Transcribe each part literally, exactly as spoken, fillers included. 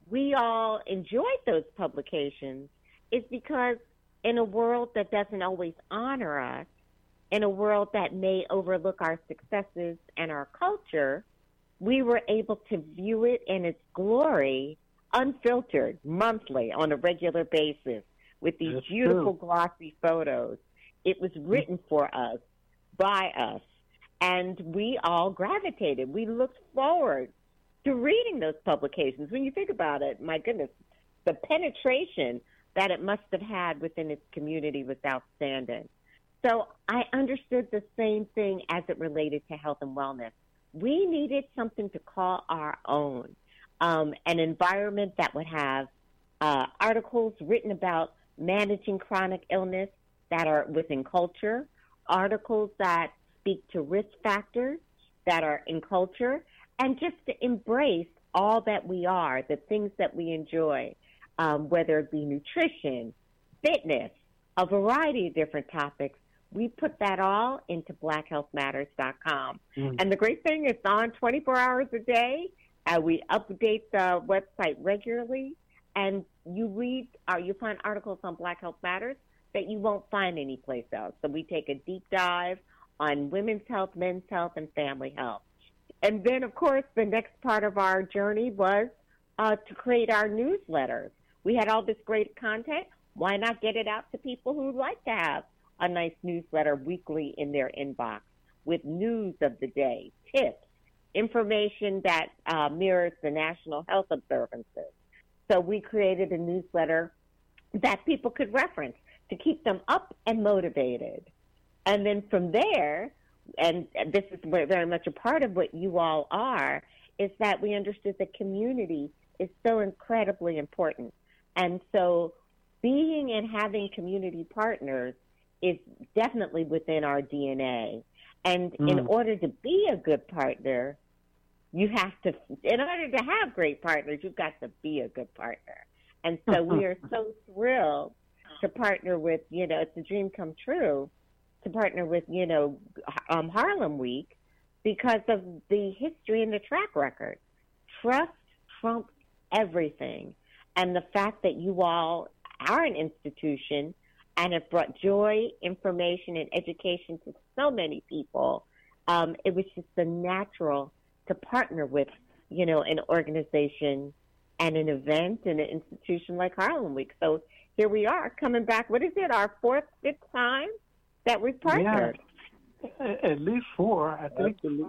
we all enjoyed those publications is because in a world that doesn't always honor us, in a world that may overlook our successes and our culture, we were able to view it in its glory, unfiltered, monthly, on a regular basis, with these That's beautiful true. glossy photos. It was written for us, by us, and we all gravitated. We looked forward to reading those publications. When you think about it, my goodness, the penetration that it must have had within its community was outstanding. So I understood the same thing as it related to health and wellness. We needed something to call our own, um, an environment that would have uh, articles written about managing chronic illness that are within culture, articles that speak to risk factors that are in culture, and just to embrace all that we are, the things that we enjoy, um, whether it be nutrition, fitness, a variety of different topics. We put that all into black health matters dot com. Mm. And the great thing is on twenty-four hours a day, and we update the website regularly, and you read, or you find articles on Black Health Matters that you won't find anyplace else. So we take a deep dive on women's health, men's health, and family health. And then, of course, the next part of our journey was uh, to create our newsletters. We had all this great content. Why not get it out to people who like to have a nice newsletter weekly in their inbox with news of the day, tips, information that uh, mirrors the national health observances. So we created a newsletter that people could reference to keep them up and motivated. And then from there, and this is very much a part of what you all are, is that we understood that community is so incredibly important. And so being and having community partners is definitely within our D N A. And mm. in order to be a good partner, you have to, in order to have great partners, you've got to be a good partner. And so we are so thrilled to partner with, you know, it's a dream come true, to partner with, you know, um, Harlem Week because of the history and the track record. Trust trumps everything. And the fact that you all are an institution and have brought joy, information, and education to so many people, um, it was just a natural to partner with, you know, an organization and an event and an institution like Harlem Week. So here we are coming back. What is it, our fourth, fifth time that we've partnered? Yeah, at least four, I think. Absolutely.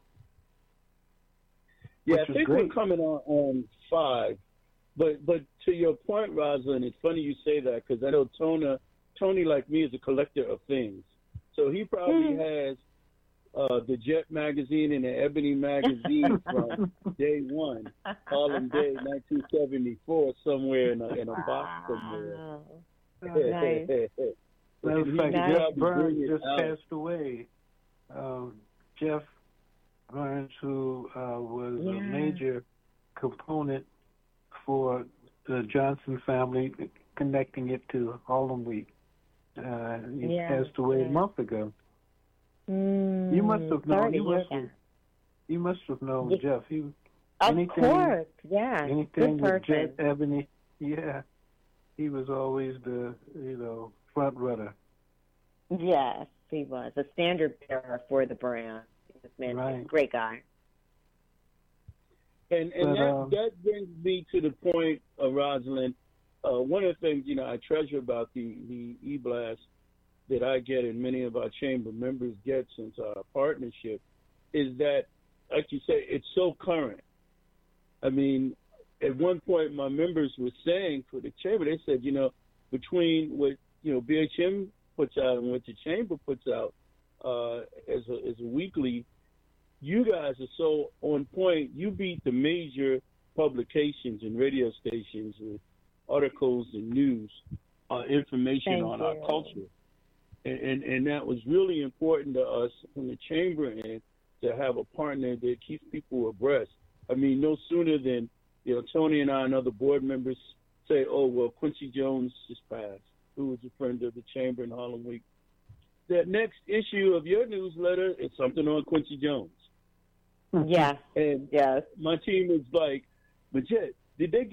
Yeah, I think great. we're coming on, on five. But but to your point, Rosalind, it's funny you say that because I know Tony, Tony, like me, is a collector of things. So he probably mm. has uh, the Jet magazine and the Ebony magazine from day one, Harlem Day, nineteen seventy-four, somewhere in a, in a box somewhere. Oh, nice. Matter of fact, nice. Jeff Burns just out. passed away. Um, Jeff Burns, who uh, was yeah. a major component for the Johnson family, connecting it to Harlem Week. Uh, he yeah. passed away yeah. a month ago. Mm, you must have known. You must yeah. have, you must have known yeah. Jeff. He, of anything, course, yeah. Anything Good with person. Jet Ebony, yeah. He was always the, you know, front runner. Yes, he was a standard bearer for the brand. This man, right. great guy. And and but, that, um, that brings me to the point, uh, Rosalind. Uh, one of the things, you know, I treasure about the, the e-blast that I get and many of our chamber members get since our partnership is that, like you say, it's so current. I mean, at one point my members were saying for the chamber, they said, you know, between what, you know, B H M puts out and what the chamber puts out uh, as, a, as a weekly, you guys are so on point. You beat the major publications and radio stations with articles and news, uh, information Thank on you. our culture. And, and and that was really important to us from the chamber end to have a partner that keeps people abreast. I mean, no sooner than, you know, Tony and I and other board members say, oh, well, Quincy Jones just passed, who was a friend of the chamber in Harlem Week. That next issue of your newsletter is something on Quincy Jones. Yes. And yes. my team is like, but yet, did they